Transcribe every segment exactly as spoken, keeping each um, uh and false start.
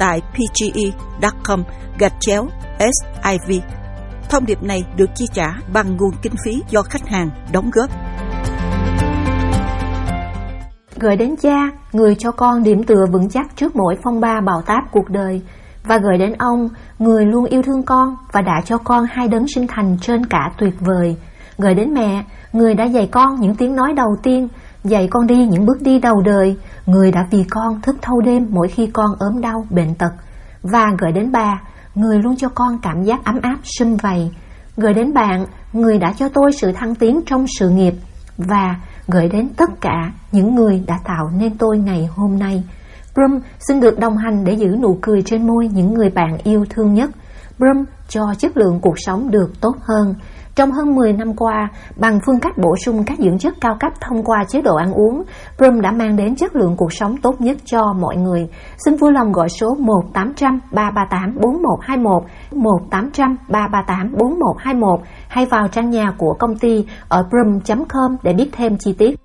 tại pge.com gạch chéo SIV. Thông điệp này được chi trả bằng nguồn kinh phí do khách hàng đóng góp. Gửi đến cha, người cho con điểm tựa vững chắc trước mỗi phong ba bão táp cuộc đời. Và gửi đến ông, người luôn yêu thương con và đã cho con hai đấng sinh thành trên cả tuyệt vời. Gửi đến mẹ, người đã dạy con những tiếng nói đầu tiên, dạy con đi những bước đi đầu đời, người đã vì con thức thâu đêm mỗi khi con ốm đau, bệnh tật. Và gửi đến bà, người luôn cho con cảm giác ấm áp, sum vầy. Gửi đến bạn, người đã cho tôi sự thăng tiến trong sự nghiệp. Và gửi đến tất cả những người đã tạo nên tôi ngày hôm nay. Brum xin được đồng hành để giữ nụ cười trên môi những người bạn yêu thương nhất. Brum cho chất lượng cuộc sống được tốt hơn. Trong hơn mười năm qua, bằng phương cách bổ sung các dưỡng chất cao cấp thông qua chế độ ăn uống, Brum đã mang đến chất lượng cuộc sống tốt nhất cho mọi người. Xin vui lòng gọi số một tám trăm ba ba tám bốn một hai một, một tám trăm ba ba tám bốn một hai một hay vào trang nhà của công ty ở brum chấm com để biết thêm chi tiết.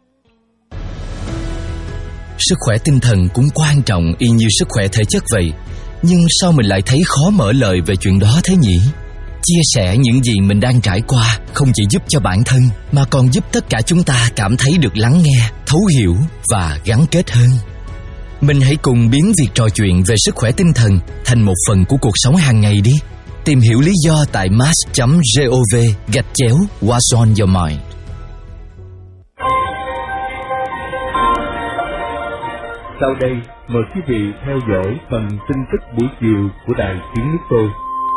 Sức khỏe tinh thần cũng quan trọng y như sức khỏe thể chất vậy. Nhưng sao mình lại thấy khó mở lời về chuyện đó thế nhỉ? Chia sẻ những gì mình đang trải qua không chỉ giúp cho bản thân mà còn giúp tất cả chúng ta cảm thấy được lắng nghe, thấu hiểu và gắn kết hơn. Mình hãy cùng biến việc trò chuyện về sức khỏe tinh thần thành một phần của cuộc sống hàng ngày đi. Tìm hiểu lý do tại mass chấm gov gạch chéo What's on your mind. Sau đây, mời quý vị theo dõi phần tin tức buổi chiều của Đài Tiếng Nước Tôi.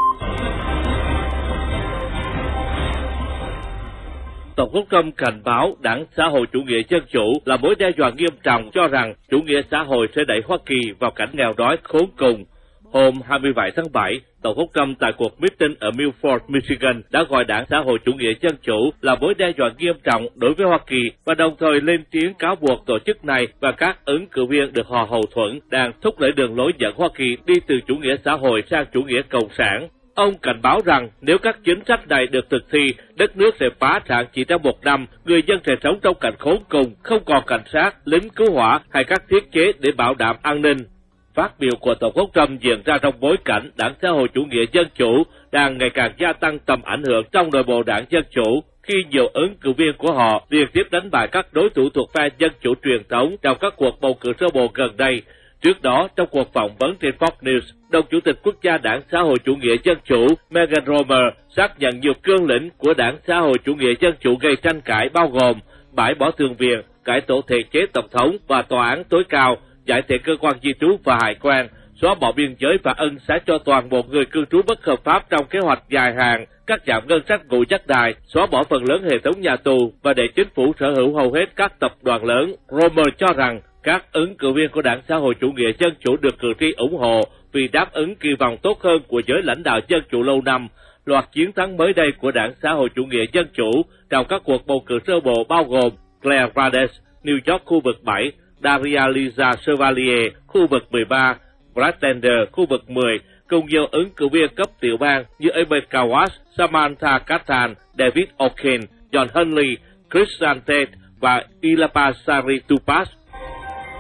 Tổng thống Trump cảnh báo Đảng Xã hội Chủ nghĩa Dân Chủ là mối đe dọa nghiêm trọng, cho rằng chủ nghĩa xã hội sẽ đẩy Hoa Kỳ vào cảnh nghèo đói khốn cùng. Hôm hai mươi bảy tháng bảy, Tổng thống Trump tại cuộc meeting ở Milford, Michigan đã gọi Đảng Xã hội Chủ nghĩa Dân Chủ là mối đe dọa nghiêm trọng đối với Hoa Kỳ và đồng thời lên tiếng cáo buộc tổ chức này và các ứng cử viên được họ hậu thuẫn đang thúc đẩy đường lối dẫn Hoa Kỳ đi từ chủ nghĩa xã hội sang chủ nghĩa cộng sản. Ông cảnh báo rằng nếu các chính sách này được thực thi, đất nước sẽ phá sản chỉ trong một năm, người dân sẽ sống trong cảnh khốn cùng, không còn cảnh sát, lính cứu hỏa hay các thiết chế để bảo đảm an ninh. Phát biểu của Tổng thống Trump diễn ra trong bối cảnh Đảng Xã hội Chủ nghĩa Dân Chủ đang ngày càng gia tăng tầm ảnh hưởng trong nội bộ Đảng Dân Chủ, khi nhiều ứng cử viên của họ liên tiếp đánh bại các đối thủ thuộc phe Dân Chủ truyền thống trong các cuộc bầu cử sơ bộ gần đây. Trước đó, trong cuộc phỏng vấn trên Fox News, đồng chủ tịch quốc gia Đảng Xã hội Chủ nghĩa Dân Chủ Megan Romer xác nhận nhiều cương lĩnh của Đảng Xã hội Chủ nghĩa Dân Chủ gây tranh cãi, bao gồm bãi bỏ thượng viện, cải tổ thể chế tổng thống và tòa án tối cao, giải thể cơ quan di trú và hải quan, xóa bỏ biên giới và ân xá cho toàn bộ người cư trú bất hợp pháp trong kế hoạch dài hạn, cắt giảm ngân sách ngũ giác đài, xóa bỏ phần lớn hệ thống nhà tù và để chính phủ sở hữu hầu hết các tập đoàn lớn. Romer cho rằng các ứng cử viên của Đảng Xã hội Chủ nghĩa Dân Chủ được cử tri ủng hộ vì đáp ứng kỳ vọng tốt hơn của giới lãnh đạo Dân Chủ lâu năm. Loạt chiến thắng mới đây của Đảng Xã hội Chủ nghĩa Dân Chủ trong các cuộc bầu cử sơ bộ bao gồm Claire Rades, New York khu vực bảy, Daria Lisa Chevalier, khu vực mười ba, Brad Tender, khu vực mười, cùng nhiều ứng cử viên cấp tiểu bang như Amy Kawas, Samantha Katan, David O'Kane, John Hunley, Christian Tate và Ilapa Sari Tupas